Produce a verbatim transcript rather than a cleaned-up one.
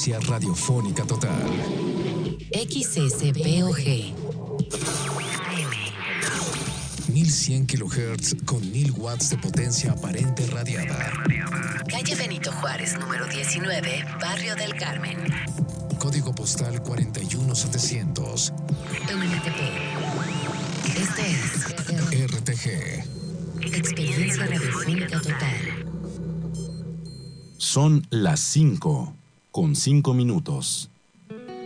Experiencia radiofónica total. X S P O G. mil cien kilohertz con mil watts de potencia aparente radiada. Calle Benito Juárez, número diecinueve, Barrio del Carmen. Código postal cuarenta y uno setecientos. M N T P. Esto es R T G. Experiencia radiofónica total. Son las cinco con cinco minutos.